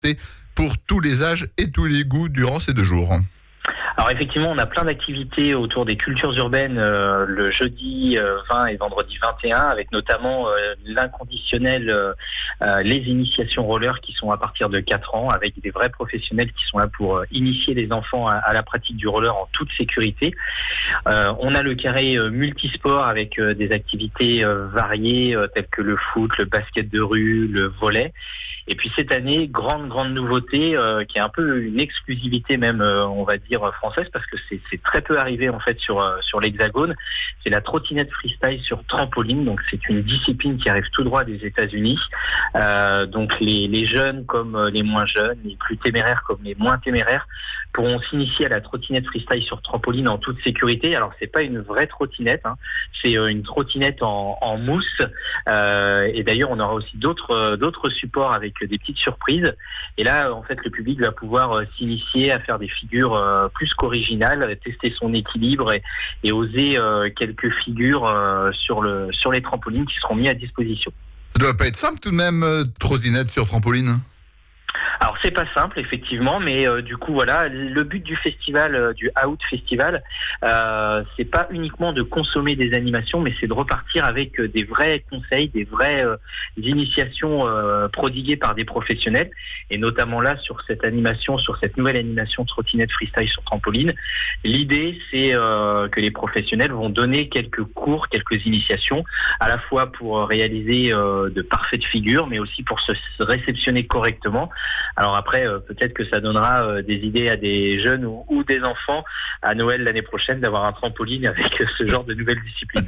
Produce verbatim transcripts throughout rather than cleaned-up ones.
pour tous les âges et tous les goûts durant ces deux jours. Alors effectivement, on a plein d'activités autour des cultures urbaines euh, le jeudi euh, vingt et vendredi vingt et un, avec notamment euh, l'inconditionnel, euh, euh, les initiations roller qui sont à partir de quatre ans, avec des vrais professionnels qui sont là pour euh, initier les enfants à, à la pratique du roller en toute sécurité. Euh, on a le carré euh, multisport avec euh, des activités euh, variées euh, telles que le foot, le basket de rue, le volley. Et puis cette année, grande, grande nouveauté, euh, qui est un peu une exclusivité même, euh, on va dire, française, parce que c'est, c'est très peu arrivé en fait sur, euh, sur l'Hexagone. C'est la trottinette freestyle sur trampoline. Donc c'est une discipline qui arrive tout droit des États-Unis. Euh, donc les, les jeunes comme les moins jeunes, les plus téméraires comme les moins téméraires, pourront s'initier à la trottinette freestyle sur trampoline en toute sécurité. Alors c'est pas une vraie trottinette, hein. C'est euh, une trottinette en, en mousse. Euh, et d'ailleurs on aura aussi d'autres, euh, d'autres supports avec des petites surprises. Et là, en fait, le public va pouvoir euh, s'initier à faire des figures euh, plus qu'originales, tester son équilibre et, et oser euh, quelques figures euh, sur, le, sur les trampolines qui seront mis à disposition. Ça doit pas être simple tout de même, euh, trottinette sur trampoline. Alors c'est pas simple effectivement, mais euh, du coup voilà, le but du festival, euh, du Out Festival, euh, c'est pas uniquement de consommer des animations, mais c'est de repartir avec euh, des vrais conseils, des vraies euh, initiations euh, prodiguées par des professionnels, et notamment là sur cette animation, sur cette nouvelle animation trottinette freestyle sur trampoline. L'idée c'est euh, que les professionnels vont donner quelques cours, quelques initiations, à la fois pour réaliser euh, de parfaites figures, mais aussi pour se réceptionner correctement. Alors après, euh, peut-être que ça donnera euh, des idées à des jeunes ou, ou des enfants à Noël l'année prochaine d'avoir un trampoline avec euh, ce genre de nouvelles disciplines.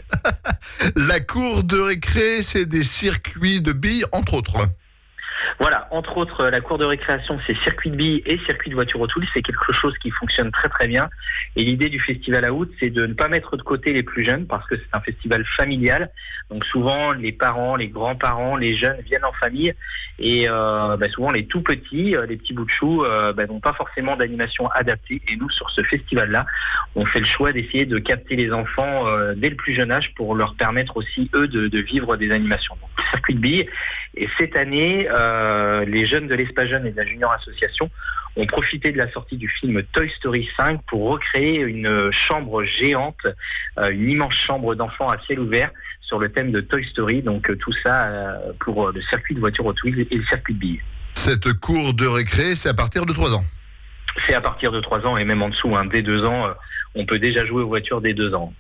La cour de récré, c'est des circuits de billes, entre autres. Voilà, entre autres, la cour de récréation, c'est circuit de billes et circuit de voiture autour. C'est quelque chose qui fonctionne très très bien. Et l'idée du festival Out, c'est de ne pas mettre de côté les plus jeunes, parce que c'est un festival familial. Donc souvent, les parents, les grands-parents, les jeunes viennent en famille. Et euh, bah, souvent, les tout petits, les petits bouts de chou, euh, bah, n'ont pas forcément d'animation adaptée. Et nous, sur ce festival-là, on fait le choix d'essayer de capter les enfants euh, dès le plus jeune âge pour leur permettre aussi, eux, de, de vivre des animations. Donc, circuit de billes. Et cette année, euh, les jeunes de l'Espace Jeune et de la Junior Association ont profité de la sortie du film Toy Story cinq pour recréer une chambre géante, euh, une immense chambre d'enfants à ciel ouvert sur le thème de Toy Story. Donc euh, tout ça euh, pour le circuit de voiture Hot Wheels et le circuit de billes. Cette cour de récré, c'est à partir de trois ans. C'est à partir de trois ans et même en dessous, hein, dès deux ans, euh, on peut déjà jouer aux voitures dès deux ans.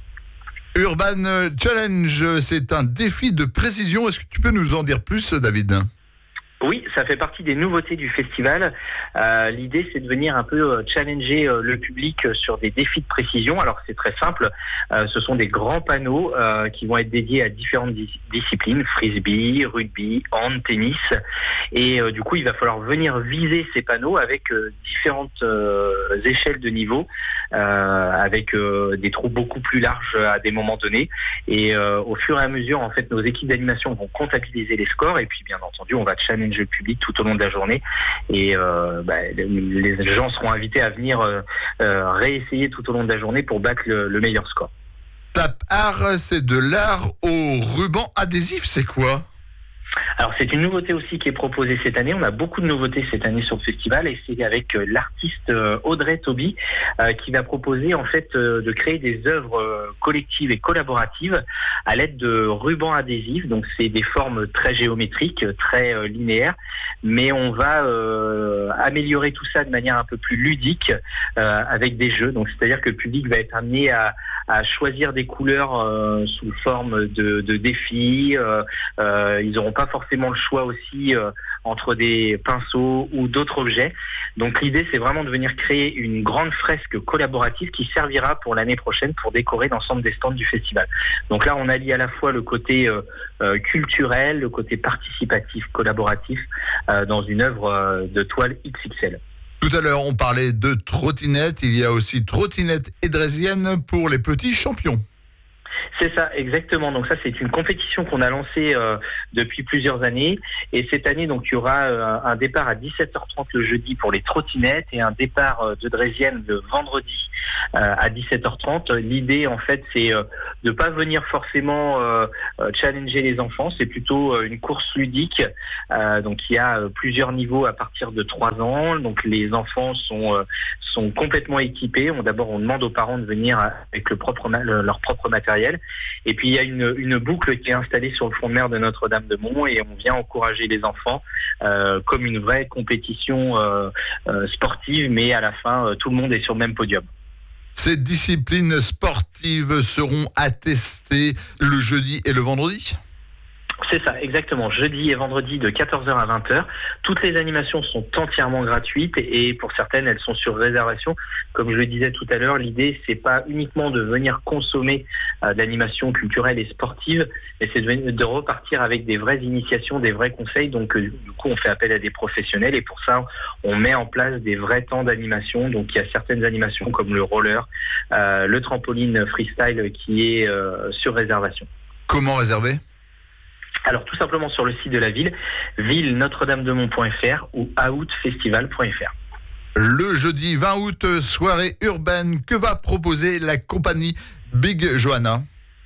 Urban Challenge, c'est un défi de précision. Est-ce que tu peux nous en dire plus, David ? Oui, ça fait partie des nouveautés du festival. Euh, l'idée, c'est de venir un peu euh, challenger euh, le public euh, sur des défis de précision. Alors, c'est très simple. Euh, ce sont des grands panneaux euh, qui vont être dédiés à différentes dis- disciplines, frisbee, rugby, hand, tennis. Et euh, du coup, il va falloir venir viser ces panneaux avec euh, différentes euh, échelles de niveau, euh, avec euh, des trous beaucoup plus larges à des moments donnés. Et euh, au fur et à mesure, en fait, nos équipes d'animation vont comptabiliser les scores. Et puis, bien entendu, on va challenger le public tout au long de la journée et euh, bah, les gens seront invités à venir euh, euh, réessayer tout au long de la journée pour battre le, le meilleur score. Tap art, c'est de l'art au ruban adhésif, c'est quoi ? Alors c'est une nouveauté aussi qui est proposée cette année. On a beaucoup de nouveautés cette année sur le festival et c'est avec euh, l'artiste euh, Audrey Toby euh, qui va proposer en fait euh, de créer des œuvres euh, collectives et collaboratives à l'aide de rubans adhésifs. Donc c'est des formes très géométriques, très euh, linéaires, mais on va euh, améliorer tout ça de manière un peu plus ludique euh, avec des jeux. Donc c'est-à-dire que le public va être amené à, à choisir des couleurs euh, sous forme de, de défis. Euh, euh, ils n'auront pas forcément le choix aussi euh, entre des pinceaux ou d'autres objets. Donc l'idée, c'est vraiment de venir créer une grande fresque collaborative qui servira pour l'année prochaine pour décorer l'ensemble des stands du festival. Donc là, on allie à la fois le côté euh, euh, culturel, le côté participatif, collaboratif euh, dans une œuvre euh, de toile X X L. Tout à l'heure, on parlait de trottinette. Il y a aussi trottinette édrésienne pour les petits champions. C'est ça, exactement. Donc ça, c'est une compétition qu'on a lancée euh, depuis plusieurs années. Et cette année, donc, il y aura euh, un départ à dix-sept heures trente le jeudi pour les trottinettes et un départ euh, de Drésienne le vendredi euh, à dix-sept heures trente. L'idée, en fait, c'est euh, de pas venir forcément euh, euh, challenger les enfants. C'est plutôt euh, une course ludique. Euh, donc il y a euh, plusieurs niveaux à partir de trois ans. Donc les enfants sont euh, sont complètement équipés. On, d'abord, on demande aux parents de venir avec le propre le, leur propre matériel. Et puis il y a une, une boucle qui est installée sur le front de mer de Notre-Dame-de-Mont et on vient encourager les enfants euh, comme une vraie compétition euh, euh, sportive, mais à la fin, euh, tout le monde est sur le même podium. Ces disciplines sportives seront attestées le jeudi et le vendredi ? C'est ça, exactement. Jeudi et vendredi de quatorze heures à vingt heures. Toutes les animations sont entièrement gratuites et pour certaines, elles sont sur réservation. Comme je le disais tout à l'heure, l'idée, c'est pas uniquement de venir consommer euh, de l'animation culturelle et sportive, mais c'est de, de repartir avec des vraies initiations, des vrais conseils. Donc, euh, du coup, on fait appel à des professionnels et pour ça, on met en place des vrais temps d'animation. Donc, il y a certaines animations comme le roller, euh, le trampoline freestyle qui est euh, sur réservation. Comment réserver ? Alors tout simplement sur le site de la ville, ville notre dame de mont point f r ou outfestival point f r. Le jeudi vingt août, soirée urbaine, que va proposer la compagnie Big Johanna ?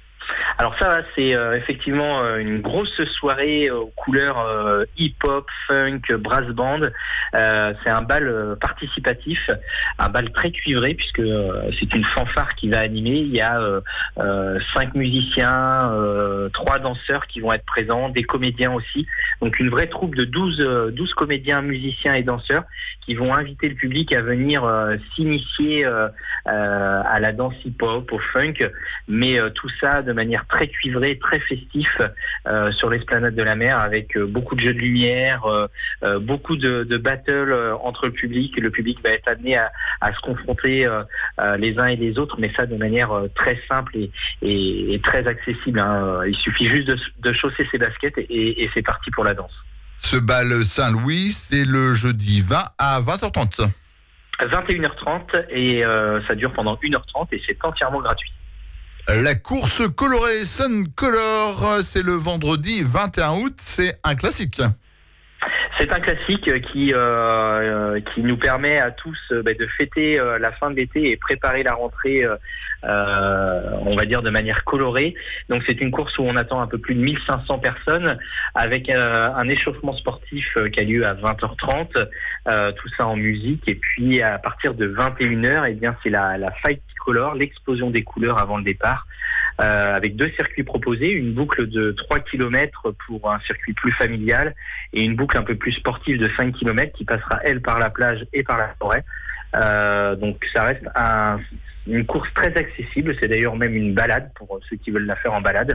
Alors ça, c'est euh, effectivement euh, une grosse soirée aux couleurs euh, hip-hop, funk, brass band. Euh, c'est un bal euh, participatif, un bal très cuivré puisque euh, c'est une fanfare qui va animer. Il y a euh, euh, cinq musiciens, euh, trois danseurs qui vont être présents, des comédiens aussi. Donc une vraie troupe de douze, euh, douze comédiens, musiciens et danseurs qui vont inviter le public à venir euh, s'initier euh, euh, à la danse hip-hop, au funk, mais euh, tout ça de manière très cuivré, très festif euh, sur l'esplanade de la mer avec euh, beaucoup de jeux de lumière, euh, euh, beaucoup de, de battles euh, entre le public. Le public va être amené à, à se confronter euh, euh, les uns et les autres, mais ça de manière euh, très simple et, et, et très accessible. Hein. Il suffit juste de, de chausser ses baskets et, et c'est parti pour la danse. Ce bal Saint-Louis, c'est le jeudi vingt à vingt heures trente. vingt et une heures trente et euh, ça dure pendant une heure trente et c'est entièrement gratuit. La course colorée Sun Color, c'est le vendredi vingt et un août, c'est un classique. C'est un classique qui euh, qui nous permet à tous euh, bah, de fêter euh, la fin de l'été et préparer la rentrée, euh, euh, on va dire de manière colorée. Donc c'est une course où on attend un peu plus de mille cinq cents personnes avec euh, un échauffement sportif euh, qui a lieu à vingt heures trente, euh, tout ça en musique. Et puis à partir de vingt et une heures, eh bien c'est la, la Fight Color, l'explosion des couleurs avant le départ. Euh, avec deux circuits proposés, une boucle de trois kilomètres pour un circuit plus familial et une boucle un peu plus sportive de cinq kilomètres qui passera elle par la plage et par la forêt. Euh, donc ça reste un, une course très accessible, c'est d'ailleurs même une balade pour ceux qui veulent la faire en balade.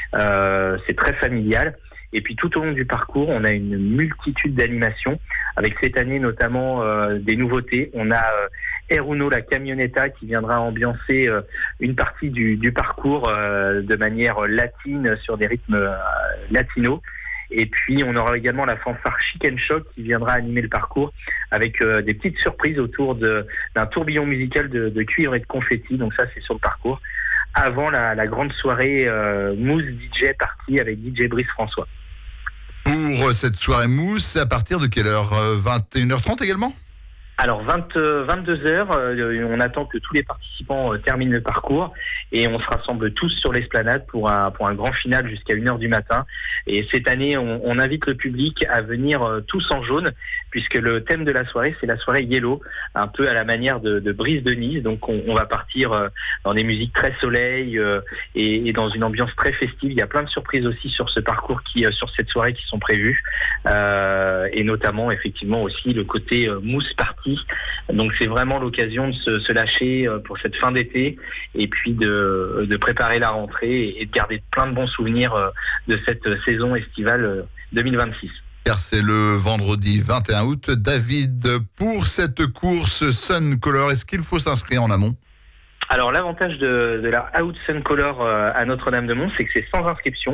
Euh, c'est très familial. Et puis tout au long du parcours, on a une multitude d'animations, avec cette année notamment euh, des nouveautés. On a euh, Air Uno, la camionetta, qui viendra ambiancer euh, une partie du, du parcours euh, de manière latine sur des rythmes euh, latinos. Et puis on aura également la fanfare Chicken Shock qui viendra animer le parcours avec euh, des petites surprises autour de, d'un tourbillon musical de, de cuivre et de confetti. Donc ça, c'est sur le parcours. Avant la, la grande soirée euh, Mousse D J Party avec D J Brice François. Pour cette soirée mousse, à partir de quelle heure ? vingt et une heures trente également ? Alors vingt, vingt-deux heures, euh, on attend que tous les participants euh, terminent le parcours et on se rassemble tous sur l'esplanade pour un, pour un grand final jusqu'à une heure du matin. Et cette année, on, on invite le public à venir euh, tous en jaune puisque le thème de la soirée, c'est la soirée Yellow, un peu à la manière de, de Brise de Nice. Donc on, on va partir euh, dans des musiques très soleil euh, et, et dans une ambiance très festive. Il y a plein de surprises aussi sur ce parcours, qui, euh, sur cette soirée qui sont prévues euh, et notamment effectivement aussi le côté euh, mousse party. Donc c'est vraiment l'occasion de se, se lâcher pour cette fin d'été et puis de, de préparer la rentrée et de garder plein de bons souvenirs de cette saison estivale deux mille vingt-six. Car c'est le vendredi vingt et un août. David, pour cette course Sun Color, est-ce qu'il faut s'inscrire en amont ? Alors l'avantage de, de la Out Sun Color à Notre-Dame-de-Mont, c'est que c'est sans inscription.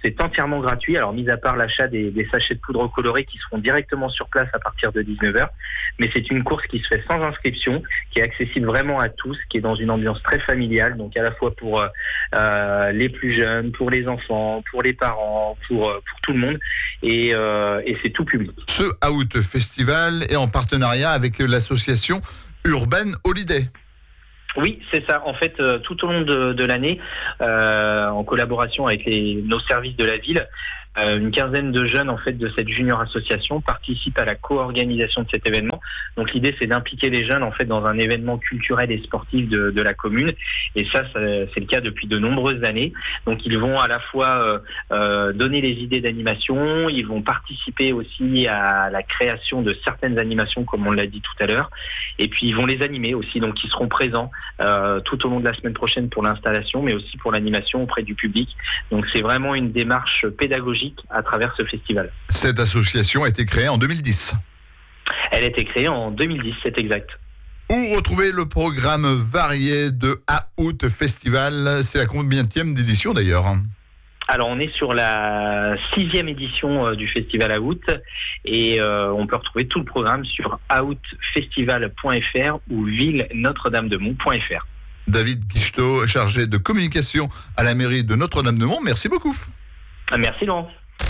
C'est entièrement gratuit. Alors, mis à part l'achat des, des sachets de poudre colorée qui seront directement sur place à partir de dix-neuf heures. Mais c'est une course qui se fait sans inscription, qui est accessible vraiment à tous, qui est dans une ambiance très familiale, donc à la fois pour euh, les plus jeunes, pour les enfants, pour les parents, pour, pour tout le monde. Et, euh, et c'est tout public. Ce Out Festival est en partenariat avec l'association Urban Holiday. Oui, c'est ça. En fait, euh, tout au long de, de l'année, euh, en collaboration avec les, nos services de la ville, euh, une quinzaine de jeunes en fait de cette junior association participent à la co-organisation de cet événement. Donc l'idée, c'est d'impliquer les jeunes en fait dans un événement culturel et sportif de, de la commune. Et ça, ça, c'est le cas depuis de nombreuses années. Donc ils vont à la fois euh, euh, donner les idées d'animation, ils vont participer aussi à la création de certaines animations, comme on l'a dit tout à l'heure. Et puis ils vont les animer aussi. Donc ils seront présents Euh, tout au long de la semaine prochaine pour l'installation, mais aussi pour l'animation auprès du public. Donc c'est vraiment une démarche pédagogique à travers ce festival. Cette association a été créée en deux mille dix. Elle a été créée en deux mille dix, c'est exact. Où retrouver le programme varié de Out Festival? C'est la combienième d'édition d'ailleurs? Alors on est sur la sixième édition euh, du Festival Out et euh, on peut retrouver tout le programme sur out festival point f r ou ville notre dame de mont point f r. David Guichetot, chargé de communication à la mairie de Notre-Dame-de-Mont, merci beaucoup. Merci Laurent.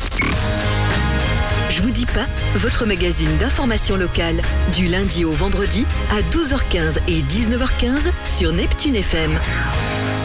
Je vous dis pas, votre magazine d'information locale, du lundi au vendredi à douze heures quinze et dix-neuf heures quinze sur Neptune F M.